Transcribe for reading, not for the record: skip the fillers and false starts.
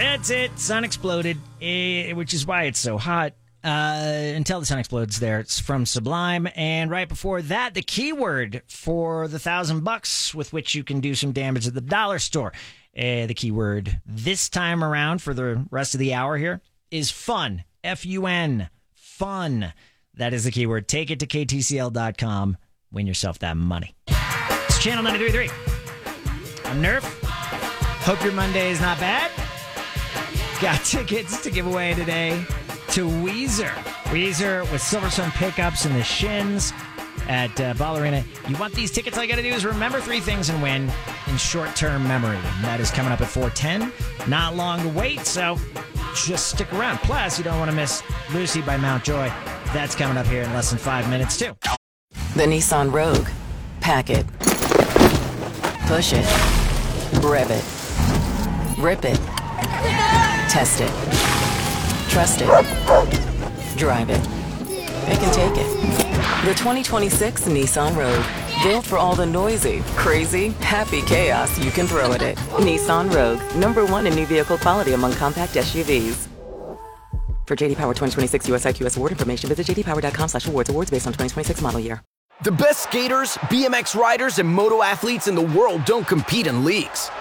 That's it. Sun exploded, which is why it's so hot. Until the sun explodes there. It's from Sublime. And right before that, the keyword for the $1,000 with which you can do some damage at the dollar store. The keyword this time around for the rest of the hour here is fun. F-U-N. Fun. That is the keyword. Take it to ktcl.com. Win yourself that money. It's Channel 93.3. I'm Nerf. Hope your Monday is not bad. Got tickets to give away today to Weezer. Weezer with Silverstone Pickups and the Shins at Ball Arena. You want these tickets? All you got to do is remember 3 things and win in short-term memory. And that is coming up at 4:10. Not long to wait, so just stick around. Plus, you don't want to miss Lucy by Mountjoy. That's coming up here in less than 5 minutes, too. The Nissan Rogue. Pack it. Push it. Rev it. Rip it. Test it. Trust it. Drive it. It can take it. The 2026 Nissan Rogue. Built for all the noisy, crazy, happy chaos you can throw at it. Nissan Rogue. #1 in new vehicle quality among compact SUVs. For JD Power 2026 US IQS award information, visit jdpower.com/awards. Awards based on 2026 model year. The best skaters, BMX riders, and moto athletes in the world don't compete in leagues.